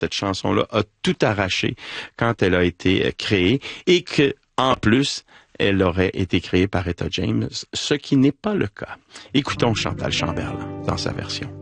cette chanson-là a tout arraché quand elle a été créée et que, en plus, elle aurait été créée par Etta James, ce qui n'est pas le cas. Écoutons Chantal Chamberlain dans sa version.